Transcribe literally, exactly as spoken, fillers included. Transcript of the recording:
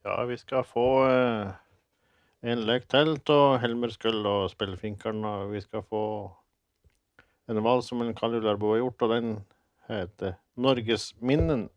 Ja, vi skal få eh, en lek til av Helmer Skull og Spillefinkeren, og vi skal få en vals som en Kalle Larbo har gjort, og den heter Norges minnen.